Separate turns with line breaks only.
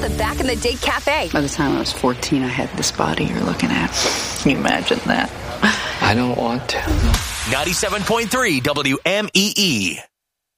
the Back in the Day Cafe.
By the time I was 14, I had this body you're looking at. Can you imagine that?
I don't want to.
97.3 WMEE.